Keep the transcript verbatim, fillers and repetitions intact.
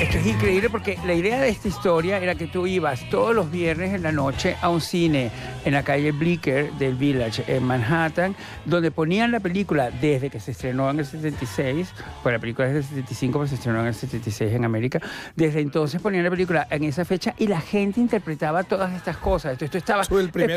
Es que es increíble porque la idea de esta historia era que tú ibas todos los viernes en la noche a un cine en la calle Bleecker del Village en Manhattan, donde ponían la película desde que se estrenó en el setenta y seis, pues la película es del setenta y cinco, pero se estrenó en el setenta y seis en América. Desde entonces ponían la película en esa fecha y la gente interpretaba todas estas cosas. Entonces tú estabas Tú el primer